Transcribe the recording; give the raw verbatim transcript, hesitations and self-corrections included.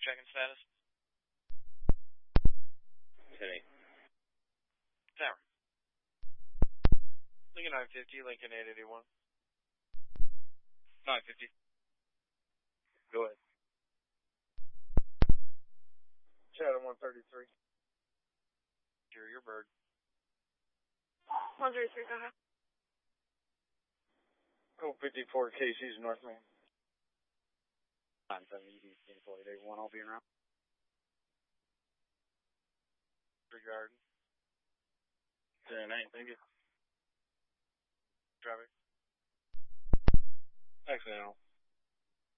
check-in status? Today. Tower. Lincoln nine fifty, Lincoln eight eighty-one. nine fifty. Go ahead. Chatham one thirty-three. Interior bird. one thirty-three, go ahead. Code fifty-four, K C's North Main. nine seventy, you can see eight eighty-one, I'll be around. Regard. ten eight, thank you. Traffic. Accidental.